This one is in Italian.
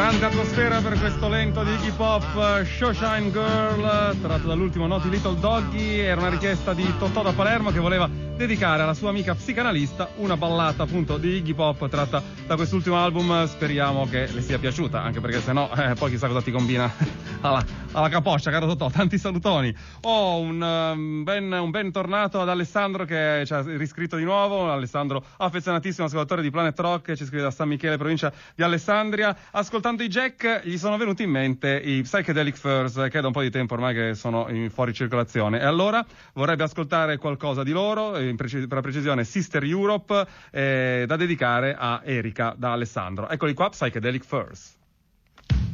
Grande atmosfera per questo lento di hip hop, Showshine Girl, tratto dall'ultimo Naughty Little Doggy. Era una richiesta di Totò da Palermo, che voleva dedicare alla sua amica psicanalista una ballata appunto di hip hop tratta da quest'ultimo album. Speriamo che le sia piaciuta, anche perché sennò poi chissà cosa ti combina alla capoccia, caro Totò. Tanti salutoni. Un ben tornato ad Alessandro, che ci ha riscritto di nuovo. Alessandro, affezionatissimo ascoltatore di Planet Rock, ci scrive da San Michele, provincia di Alessandria. Ascoltando i Jack gli sono venuti in mente i Psychedelic Furs, che è da un po' di tempo ormai che sono fuori circolazione, e allora vorrebbe ascoltare qualcosa di loro, per la precisione Sister Europe, da dedicare a Erika da Alessandro. Eccoli qua, Psychedelic Furs.